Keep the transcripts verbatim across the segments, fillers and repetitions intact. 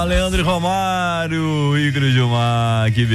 Leandro Romário, Igor Gilmar, que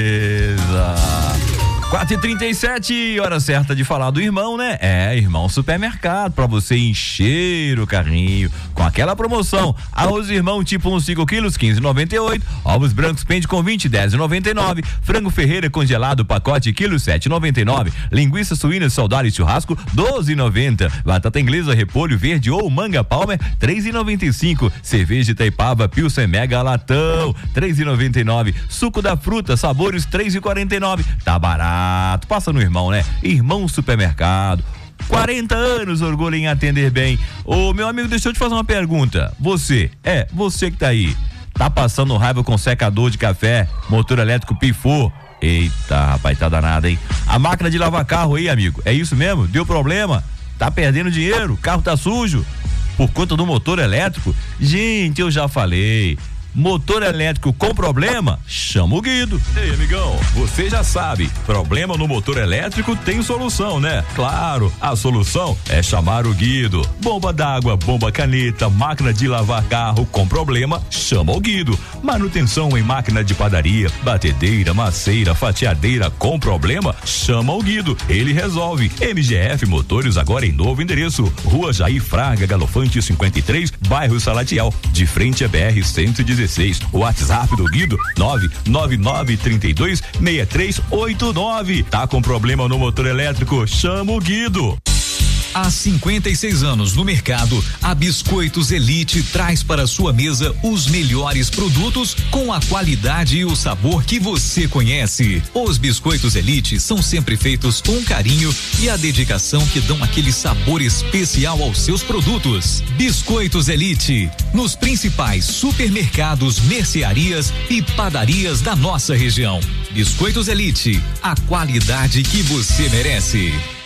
beleza. quatro e trinta e sete, hora certa de falar do irmão, né? É, Irmão Supermercado, pra você encher o carrinho com aquela promoção. Arroz Irmão tipo um cinco quilos, quinze e noventa e oito. Ovos brancos pente com vinte, dez e noventa e nove. Frango Ferreira congelado, pacote quilo, sete e noventa e nove. Linguiça suína Saudade e churrasco, doze e noventa. Batata inglesa, repolho verde ou manga palmer, três e noventa e cinco. Cerveja Itaipava Pilsen Mega Latão, três e noventa e nove. Suco da fruta, sabores, três e quarenta e nove. Tá barato, passa no Irmão, né? Irmão Supermercado. quarenta anos, orgulho em atender bem. Ô, meu amigo, deixa eu te fazer uma pergunta. Você, é, você que tá aí, tá passando raiva com secador de café, motor elétrico pifou? Eita, rapaz, tá danado, hein? A máquina de lavar carro aí, amigo, é isso mesmo? Deu problema? Tá perdendo dinheiro? Carro tá sujo? Por conta do motor elétrico? Gente, eu já falei. Motor elétrico com problema? Chama o Guido. Ei, amigão, você já sabe, problema no motor elétrico tem solução, né? Claro, a solução é chamar o Guido. Bomba d'água, bomba caneta, máquina de lavar carro com problema, chama o Guido. Manutenção em máquina de padaria, batedeira, maceira, fatiadeira com problema, chama o Guido. Ele resolve. M G F Motores agora em novo endereço, Rua Jair Fraga Galofante cinquenta e três, bairro Salatiel, de frente a B R cento e dezesseis. O WhatsApp do Guido nove nove nove três dois seis três oito nove. Tá com problema no motor elétrico? Chama o Guido. Há cinquenta e seis anos no mercado, a Biscoitos Elite traz para sua mesa os melhores produtos com a qualidade e o sabor que você conhece. Os Biscoitos Elite são sempre feitos com carinho e a dedicação que dão aquele sabor especial aos seus produtos. Biscoitos Elite, nos principais supermercados, mercearias e padarias da nossa região. Biscoitos Elite, a qualidade que você merece.